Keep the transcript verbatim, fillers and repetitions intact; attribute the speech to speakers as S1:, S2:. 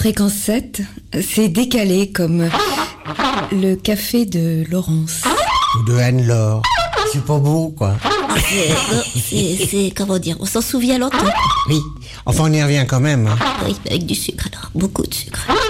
S1: Fréquence sept, c'est décalé comme le café de Laurence.
S2: Ou de Anne-Laure. C'est pas beau, quoi.
S3: C'est, c'est, c'est, comment dire, on s'en souvient longtemps.
S2: Oui, enfin on y revient quand même. Hein.
S3: Oui, avec du sucre alors, beaucoup de sucre.